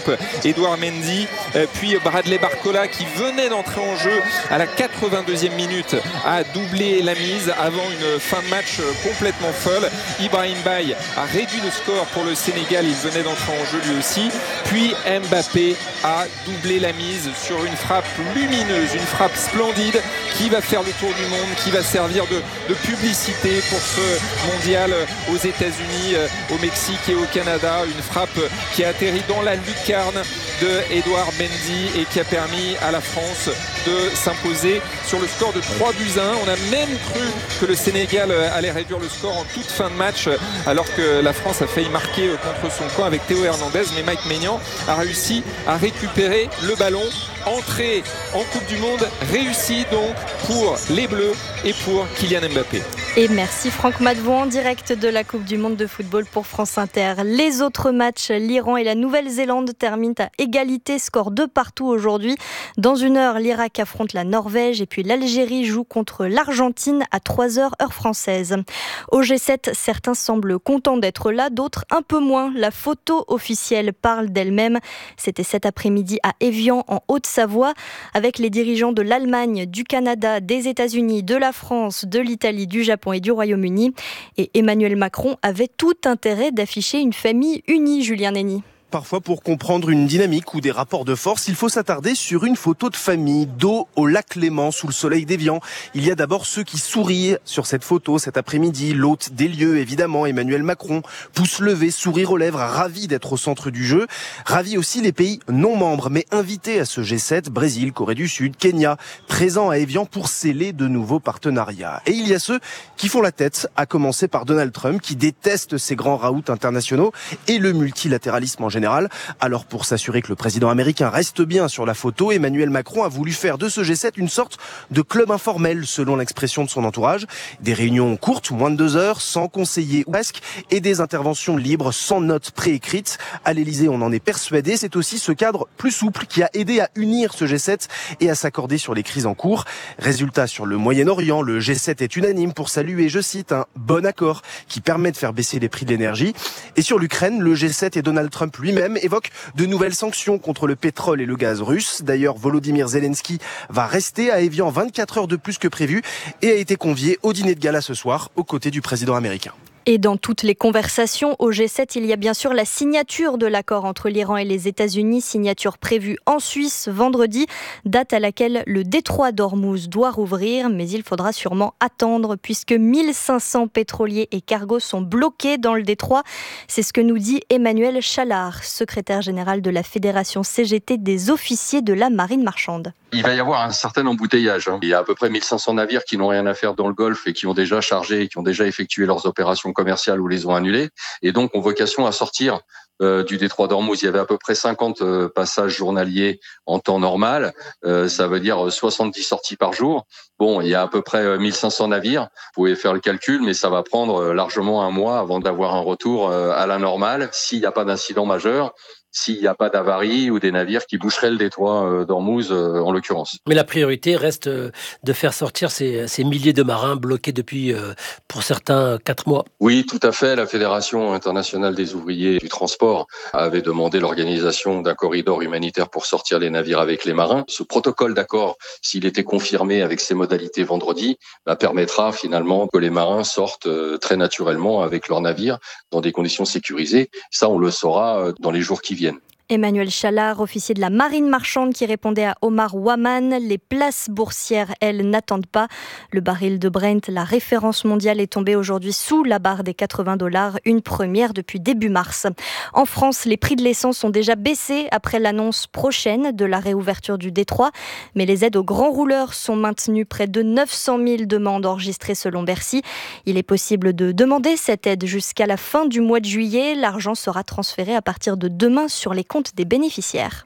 frappe Edouard Mendy, puis Bradley Barcola qui venait d'entrer en jeu à la 82e minute a doublé la mise avant une fin de match complètement folle. Ibrahim Baye a réduit le score pour le Sénégal, il venait d'entrer en jeu lui aussi. Puis Mbappé a doublé la mise sur une frappe lumineuse, une frappe splendide qui va faire le tour du monde, qui va servir de publicité pour ce mondial aux États-Unis, au Mexique et au Canada. Une frappe qui a atterri dans la lucarne de Edouard Mendy et qui a permis à la France de s'imposer sur le score de 3-1. On a même cru que le Sénégal allait réduire le score en toute fin de match alors que la France a failli marquer contre son camp avec Théo Hernandez, mais Mike Maignan a réussi à récupérer le ballon. Entrée en Coupe du Monde réussie donc pour les Bleus et pour Kylian Mbappé. Et merci Franck Madevon en direct de la Coupe du Monde de football pour France Inter. Les autres matchs, l'Iran et la Nouvelle-Zélande terminent à égalité, score 2-2 aujourd'hui. Dans une heure, l'Irak affronte la Norvège et puis l'Algérie joue contre l'Argentine à 3h heure française. Au G7, certains semblent contents d'être là, d'autres un peu moins. La photo officielle parle d'elle-même. C'était cet après-midi à Évian en Haute-Savoie avec les dirigeants de l'Allemagne, du Canada, des États-Unis, de la France, de l'Italie, du Japon et du Royaume-Uni. Et Emmanuel Macron avait tout intérêt d'afficher une famille unie, Julien Nény. Parfois, pour comprendre une dynamique ou des rapports de force, il faut s'attarder sur une photo de famille, dos au lac Léman, sous le soleil d'Évian. Il y a d'abord ceux qui sourient sur cette photo cet après-midi. L'hôte des lieux, évidemment, Emmanuel Macron, pouce levé, sourire aux lèvres, ravi d'être au centre du jeu. Ravi aussi les pays non membres, mais invités à ce G7, Brésil, Corée du Sud, Kenya, présents à Évian pour sceller de nouveaux partenariats. Et il y a ceux qui font la tête, à commencer par Donald Trump, qui déteste ces grands raouts internationaux et le multilatéralisme en général. Alors pour s'assurer que le président américain reste bien sur la photo, Emmanuel Macron a voulu faire de ce G7 une sorte de club informel selon l'expression de son entourage. Des réunions courtes, moins de 2 heures, sans conseiller ou presque, et des interventions libres sans notes préécrites. À l'Elysée, on en est persuadé. C'est aussi ce cadre plus souple qui a aidé à unir ce G7 et à s'accorder sur les crises en cours. Résultat, sur le Moyen-Orient, le G7 est unanime pour saluer, je cite, un bon accord qui permet de faire baisser les prix de l'énergie. Et sur l'Ukraine, le G7 et Donald Trump lui-même évoque de nouvelles sanctions contre le pétrole et le gaz russe. D'ailleurs, Volodymyr Zelensky va rester à Évian 24 heures de plus que prévu et a été convié au dîner de gala ce soir aux côtés du président américain. Et dans toutes les conversations au G7, il y a bien sûr la signature de l'accord entre l'Iran et les États-Unis, signature prévue en Suisse vendredi, date à laquelle le détroit d'Ormuz doit rouvrir, mais il faudra sûrement attendre puisque 1500 pétroliers et cargos sont bloqués dans le détroit. C'est ce que nous dit Emmanuel Chalard, secrétaire général de la Fédération CGT des officiers de la marine marchande. Il va y avoir un certain embouteillage. Il y a à peu près 1500 navires qui n'ont rien à faire dans le Golfe et qui ont déjà chargé et qui ont déjà effectué leurs opérations commerciales ou les ont annulées et donc ont vocation à sortir du détroit d'Ormuz. Il y avait à peu près 50 passages journaliers en temps normal. Ça veut dire 70 sorties par jour. Bon, il y a à peu près 1500 navires. Vous pouvez faire le calcul, mais ça va prendre largement un mois avant d'avoir un retour à la normale s'il n'y a pas d'incident majeur, s'il n'y a pas d'avarie ou des navires qui boucheraient le détroit d'Ormuz en l'occurrence. Mais la priorité reste de faire sortir ces milliers de marins bloqués depuis, pour certains, 4 mois. Oui, tout à fait. La Fédération internationale des ouvriers du transport avait demandé l'organisation d'un corridor humanitaire pour sortir les navires avec les marins. Ce protocole d'accord, s'il était confirmé avec ses modalités vendredi, permettra finalement que les marins sortent très naturellement avec leurs navires dans des conditions sécurisées. Ça, on le saura dans les jours qui viennent. Emmanuel Chalard, officier de la marine marchande qui répondait à Omar Waman. Les places boursières, elles, n'attendent pas. Le baril de Brent, la référence mondiale, est tombé aujourd'hui sous la barre des $80, une première depuis début mars. En France, les prix de l'essence ont déjà baissé après l'annonce prochaine de la réouverture du détroit. Mais les aides aux grands rouleurs sont maintenues. Près de 900 000 demandes enregistrées selon Bercy. Il est possible de demander cette aide jusqu'à la fin du mois de juillet. L'argent sera transféré à partir de demain sur les comptes des bénéficiaires.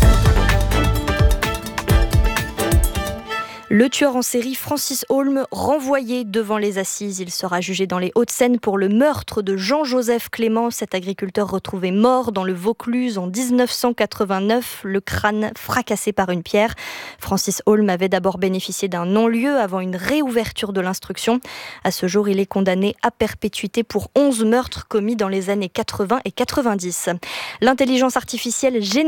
Le tueur en série Francis Holm renvoyé devant les assises. Il sera jugé dans les Hauts-de-Seine pour le meurtre de Jean-Joseph Clément, cet agriculteur retrouvé mort dans le Vaucluse en 1989, le crâne fracassé par une pierre. Francis Holm avait d'abord bénéficié d'un non-lieu avant une réouverture de l'instruction. À ce jour, il est condamné à perpétuité pour 11 meurtres commis dans les années 80 et 90. L'intelligence artificielle génère